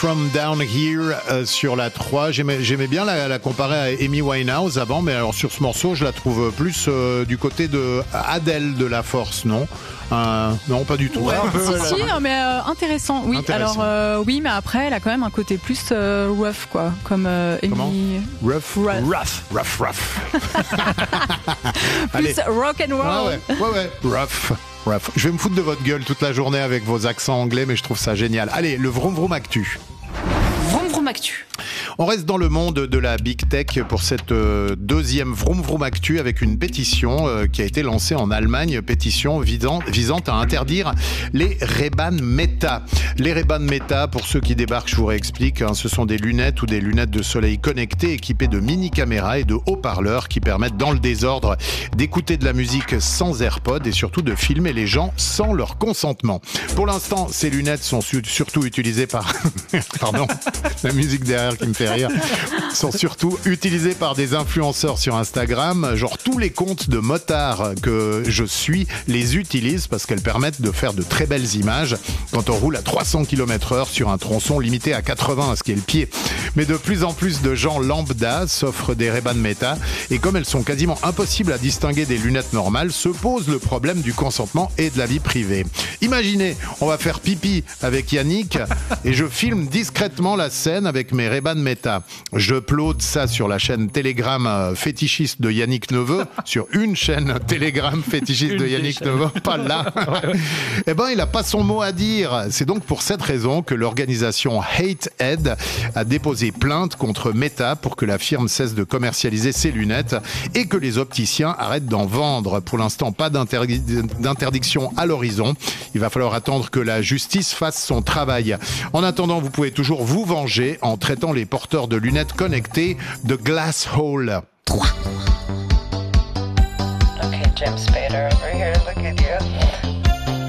From Down Here sur la 3. J'aimais bien la comparer à Amy Winehouse avant, mais alors sur ce morceau, je la trouve plus du côté de Adele de la Force, non non, pas du tout. Ouais, si, mais intéressant. Oui, intéressant. Alors oui, mais après, elle a quand même un côté plus rough, quoi, comme Amy. Rough. Plus rock and roll. Ouais. Rough. Je vais me foutre de votre gueule toute la journée avec vos accents anglais, mais je trouve ça génial. Allez, le Vroom Vroom Actu. Vroom Vroom Actu. On reste dans le monde de la Big Tech pour cette deuxième Vroom Vroom Actu avec une pétition qui a été lancée en Allemagne, pétition visant à interdire les Ray-Ban Meta. Les Ray-Ban Meta, pour ceux qui débarquent, je vous réexplique, ce sont des lunettes ou des lunettes de soleil connectées équipées de mini-caméras et de haut-parleurs qui permettent dans le désordre d'écouter de la musique sans AirPods et surtout de filmer les gens sans leur consentement. Pour l'instant, ces lunettes sont surtout utilisées par... Pardon, la musique derrière qui me fait rire, sont surtout utilisés par des influenceurs sur Instagram. Genre tous les comptes de motards que je suis les utilisent parce qu'elles permettent de faire de très belles images quand on roule à 300 km/h sur un tronçon limité à 80, ce qui est le pied. Mais de plus en plus de gens lambda s'offrent des Ray-Ban Meta et comme elles sont quasiment impossibles à distinguer des lunettes normales, se pose le problème du consentement et de la vie privée. Imaginez, on va faire pipi avec Yannick et je filme discrètement la scène avec mes Ray-Ban Meta. Je upload ça sur la chaîne Telegram fétichiste de Yannick Neveu, sur une chaîne Telegram fétichiste de Yannick Neveu, pas là. Eh ben, il a pas son mot à dire. C'est donc pour cette raison que l'organisation Hatehead a déposé plainte contre Meta pour que la firme cesse de commercialiser ses lunettes et que les opticiens arrêtent d'en vendre. Pour l'instant, pas d'interdiction à l'horizon. Il va falloir attendre que la justice fasse son travail. En attendant, vous pouvez toujours vous venger en traitant les porteurs de lunettes connectées de Glass Hole. 3. Okay, Jim Spader over here, look at you.